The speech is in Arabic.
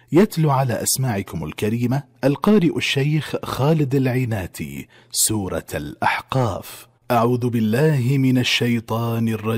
يتلو على أسماعكم الكريمة القارئ الشيخ خالد العناتي سورة الأحقاف. أعوذ بالله من الشيطان الرجيم.